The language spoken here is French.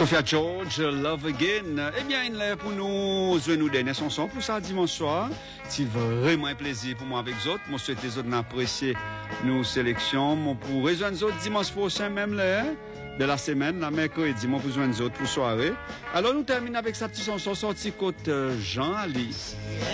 Sophia George, Love Again. Eh bien, il est pour nous jouer nous dernier chanson pour ça dimanche soir. C'est vraiment un plaisir pour moi avec les autres. Moi, je souhaite les autres d'apprécier nos sélections. Moi, pour rejoindre les autres dimanche prochain, même là, de la semaine, la mercredi, moi, pour rejoindre les autres pour soirée. Alors, nous terminons avec sa petite chanson sortie côté Jean Ali.